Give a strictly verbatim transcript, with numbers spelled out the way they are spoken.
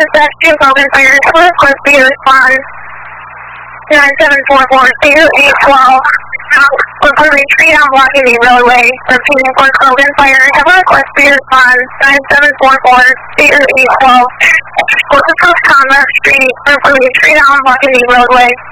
dispatch to Golden Fire. First, let's be respond. nine seven four four two eight one two. Reporting three down blocking the roadway. Repeating for Golden Fire. Have a request be respond. nine seven four four two eight one two. Go to Post Commerce Street. Reporting three down blocking the roadway.